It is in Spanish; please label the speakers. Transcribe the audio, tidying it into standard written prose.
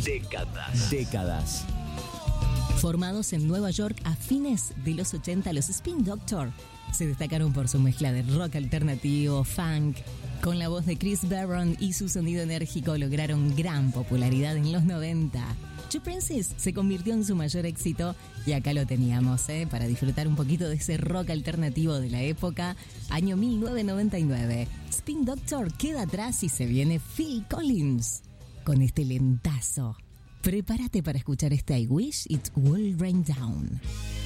Speaker 1: Décadas.
Speaker 2: Formados en Nueva York a fines de los 80, los Spin Doctor se destacaron por su mezcla de rock alternativo, funk. Con la voz de Chris Barron y su sonido enérgico lograron gran popularidad en los 90. Two Princes se convirtió en su mayor éxito y acá lo teníamos, para disfrutar un poquito de ese rock alternativo de la época, año 1999. Spin Doctor queda atrás y se viene Phil Collins con este lentazo. Prepárate para escuchar este I Wish It Would Rain Down.